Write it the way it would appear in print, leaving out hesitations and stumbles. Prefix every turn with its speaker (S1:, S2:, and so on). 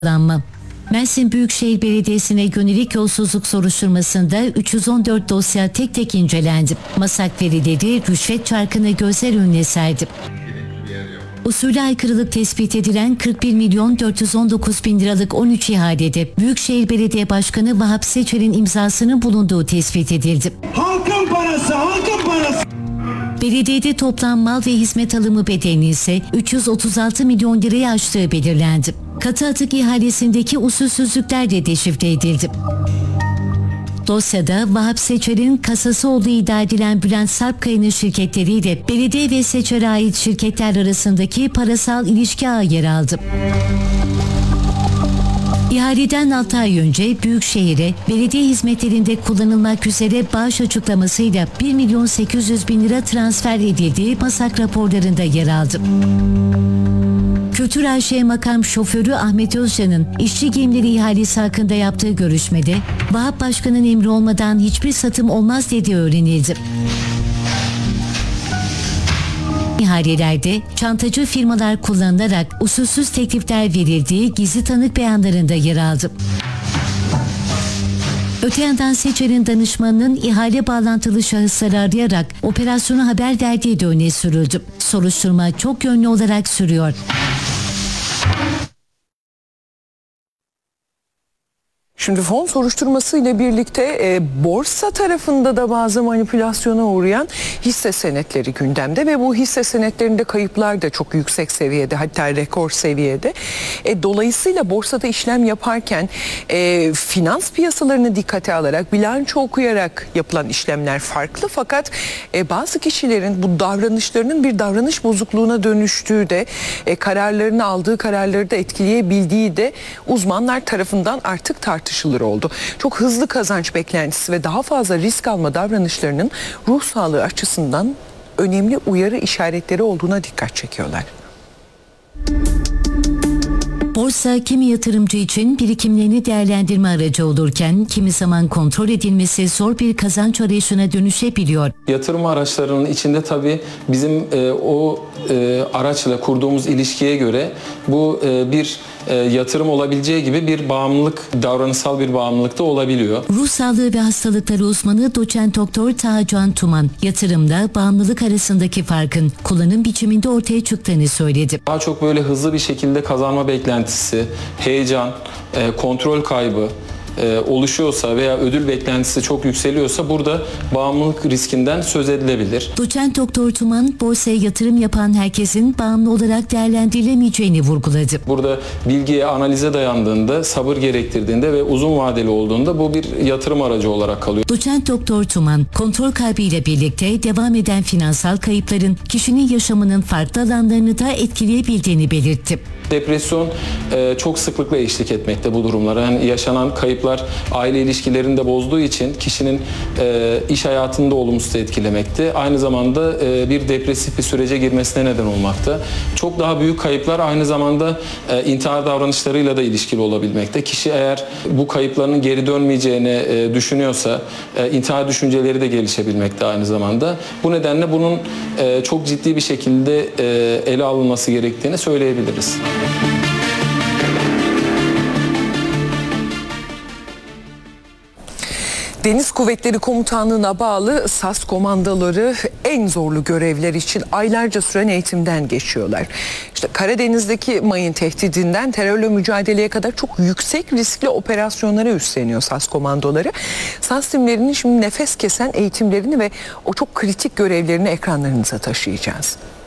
S1: Lanma. Mersin Büyükşehir Belediyesi'ne yönelik yolsuzluk soruşturmasında 314 dosya tek tek incelendi. Masak verileri rüşvet çarkını gözler önüne serdi. Usule aykırılık tespit edilen 41 milyon 419 bin liralık 13 ihalede Büyükşehir Belediye Başkanı Vahap Seçer'in imzasının bulunduğu tespit edildi.
S2: Halkın parası, halkın parası.
S1: Belediyede toplam mal ve hizmet alımı bedelini ise 336 milyon liraya aştığı belirlendi. Katı atık ihalesindeki usulsüzlükler de deşifre edildi. Dosyada Vahap Seçer'in kasası olduğu iddia edilen Bülent Sarpkaya'nın şirketleriyle belediye ve Seçer'e ait şirketler arasındaki parasal ilişki ağı yer aldı. İhaleden 6 ay önce Büyükşehir'e belediye hizmetlerinde kullanılmak üzere bağış açıklamasıyla 1 milyon 800 bin lira transfer edildiği masak raporlarında yer aldı. Kültür AŞ makam şoförü Ahmet Özcan'ın işçi giyimleri ihalesi hakkında yaptığı görüşmede Vahap Başkan'ın emri olmadan hiçbir satım olmaz dediği öğrenildi. İhalelerde çantacı firmalar kullanılarak usulsüz teklifler verildiği gizli tanık beyanlarında yer aldı. Öte yandan Seçer'in danışmanının ihale bağlantılı şahısları arayarak operasyonu haber verdiği de öne sürüldü. Soruşturma çok yönlü olarak sürüyor.
S3: Şimdi fon soruşturması ile birlikte borsa tarafında da bazı manipülasyona uğrayan hisse senetleri gündemde ve bu hisse senetlerinde kayıplar da çok yüksek seviyede, hatta rekor seviyede. Dolayısıyla borsada işlem yaparken finans piyasalarını dikkate alarak, bilanço okuyarak yapılan işlemler farklı, fakat bazı kişilerin bu davranışlarının bir davranış bozukluğuna dönüştüğü de kararlarını aldığı kararları da etkileyebildiği de uzmanlar tarafından artık tartışılıyor oldu. Çok hızlı kazanç beklentisi ve daha fazla risk alma davranışlarının ruh sağlığı açısından önemli uyarı işaretleri olduğuna dikkat çekiyorlar.
S1: Borsa kimi yatırımcı için birikimlerini değerlendirme aracı olurken kimi zaman kontrol edilmesi zor bir kazanç arayışına dönüşebiliyor.
S4: Yatırım araçlarının içinde tabii bizim o araçla kurduğumuz ilişkiye göre bu bir yatırım olabileceği gibi bir bağımlılık, davranışsal bir bağımlılık da olabiliyor.
S1: Ruh sağlığı ve hastalıkları uzmanı doçent doktor Taha Can Tuman, yatırımda bağımlılık arasındaki farkın kullanım biçiminde ortaya çıktığını söyledi.
S4: Daha çok böyle hızlı bir şekilde kazanma beklentisi, heyecan, kontrol kaybı oluşuyorsa veya ödül beklentisi çok yükseliyorsa burada bağımlılık riskinden söz edilebilir.
S1: Doçent Doktor Tuman, borsaya yatırım yapan herkesin bağımlı olarak değerlendirilemeyeceğini vurguladı.
S4: Burada bilgiye, analize dayandığında, sabır gerektirdiğinde ve uzun vadeli olduğunda bu bir yatırım aracı olarak kalıyor.
S1: Doçent Doktor Tuman, kontrol kaybıyla birlikte devam eden finansal kayıpların kişinin yaşamının farklı alanlarını da etkileyebildiğini belirtti.
S4: Depresyon çok sıklıkla eşlik etmekte bu durumlara. Yani yaşanan kayıplar aile ilişkilerini de bozduğu için kişinin iş hayatını da olumsuz etkilemekte. Aynı zamanda bir depresif bir sürece girmesine neden olmakta. Çok daha büyük kayıplar aynı zamanda intihar davranışlarıyla da ilişkili olabilmekte. Kişi eğer bu kayıplarının geri dönmeyeceğini düşünüyorsa intihar düşünceleri de gelişebilmekte aynı zamanda. Bu nedenle bunun çok ciddi bir şekilde ele alınması gerektiğini söyleyebiliriz.
S3: Deniz Kuvvetleri Komutanlığı'na bağlı SAS komandoları en zorlu görevler için aylarca süren eğitimden geçiyorlar. İşte Karadeniz'deki mayın tehdidinden terörle mücadeleye kadar çok yüksek riskli operasyonlara üstleniyor SAS komandoları. SAS timlerinin şimdi nefes kesen eğitimlerini ve o çok kritik görevlerini ekranlarınıza taşıyacağız.